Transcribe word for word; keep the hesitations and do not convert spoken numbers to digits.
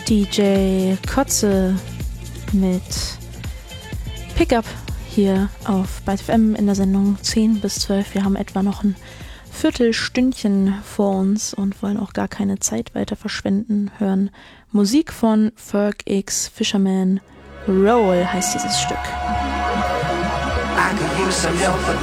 D J Kotze mit Pickup hier auf Byte F M in der Sendung zehn bis zwölf. Wir haben etwa noch ein Viertelstündchen vor uns und wollen auch gar keine Zeit weiter verschwenden. Hören Musik von Ferg X Fisherman. Roll heißt dieses Stück. I could use some help.